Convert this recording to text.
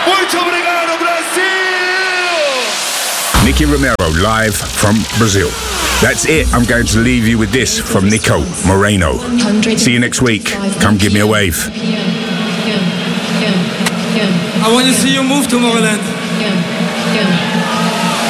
Muito obrigado, Brasil! Nicky Romero, live from Brazil. That's it. I'm going to leave you with this from Nico Moreno. See you next week. Come give me a wave. I want to see you move, Tomorrowland.